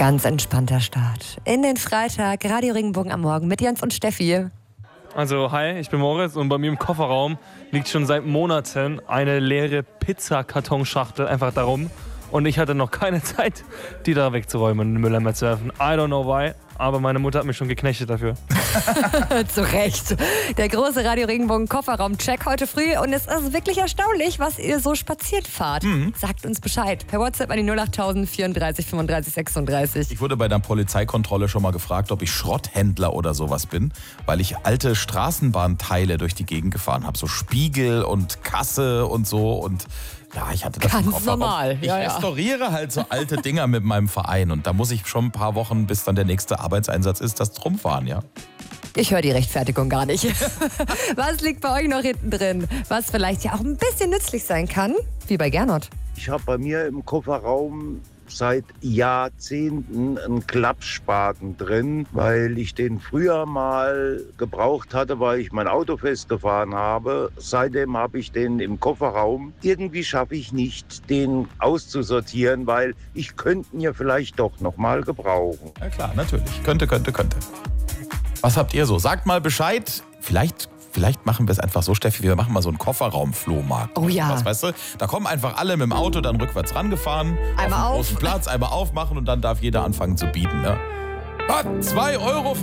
Ganz entspannter Start in den Freitag. Radio Regenbogen am Morgen mit Jens und Steffi. Also hi, ich bin Moritz und bei mir im Kofferraum liegt schon seit Monaten eine leere Pizzakartonschachtel einfach darum. Und ich hatte noch keine Zeit, die da wegzuräumen und in den Mülleimer zu werfen. I don't know why, aber meine Mutter hat mich schon geknechtet dafür. Zu Recht. Der große Radio Regenbogen Kofferraum-Check heute früh. Und es ist wirklich erstaunlich, was ihr so spaziert fahrt. Sagt uns Bescheid. Per WhatsApp an die 08000 34 35 36. Ich wurde bei der Polizeikontrolle schon mal gefragt, ob ich Schrotthändler oder sowas bin, weil ich alte Straßenbahnteile durch die Gegend gefahren habe. So Spiegel und Kasse und so. Und ja, ich hatte das im Ganz Kofferraum. normal. Ich restauriere halt so alte Dinger mit meinem Verein. Und da muss ich schon ein paar Wochen, bis dann der nächste Arbeitseinsatz ist, das drum fahren, ja. Ich höre die Rechtfertigung gar nicht. Was liegt bei euch noch hinten drin? Was vielleicht ja auch ein bisschen nützlich sein kann, wie bei Gernot. Ich habe bei mir im Kofferraum seit Jahrzehnten einen Klappspaten drin, weil ich den früher mal gebraucht hatte, weil ich mein Auto festgefahren habe. Seitdem habe ich den im Kofferraum. Irgendwie schaffe ich nicht, den auszusortieren, weil ich könnte ihn ja vielleicht doch noch mal gebrauchen. Ja klar, natürlich. Könnte. Was habt ihr so? Sagt mal Bescheid. Vielleicht machen wir es einfach so, Steffi, wir machen mal so einen Kofferraum-Flohmarkt. Oh ja. Was, weißt du? Da kommen einfach alle mit dem Auto dann rückwärts rangefahren, Einmal auf den auf. großen Platz, einmal aufmachen und dann darf jeder anfangen zu bieten. Ne? 2 €